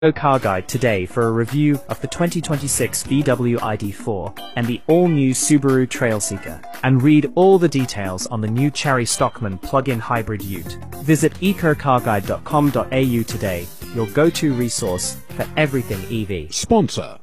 Car Guide today for a review of the 2026 VW ID4 and the all-new Subaru Trailseeker, and read all the details on the new Chery Stockman plug-in hybrid ute. Visit ecocarguide.com.au today, your go-to resource for everything EV. Sponsor